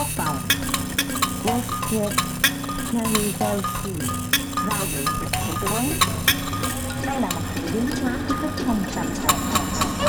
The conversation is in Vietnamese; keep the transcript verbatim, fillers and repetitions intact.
quốc phòng. Westfield Navigation vào diện tích thủ tướng. Đây là một sự biến hóa của các không sẵn sàng